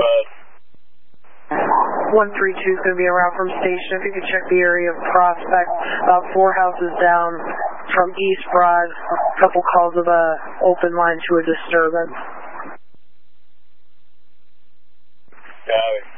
Broad. 132 is going to be around from station. If you could check the area of Prospect, about 4 houses down from East Broad, a couple calls of a open line to a disturbance. Got it.